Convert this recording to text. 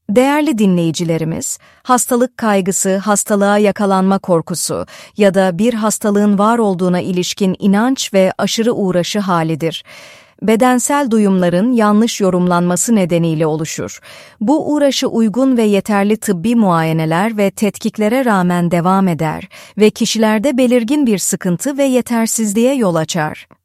Değerli dinleyicilerimiz, hastalık kaygısı, hastalığa yakalanma korkusu ya da bir hastalığın var olduğuna ilişkin inanç ve aşırı uğraşı halidir. Bedensel duyumların yanlış yorumlanması nedeniyle oluşur. Bu uğraşı uygun ve yeterli tıbbi muayeneler ve tetkiklere rağmen devam eder ve kişilerde belirgin bir sıkıntı ve yetersizliğe yol açar.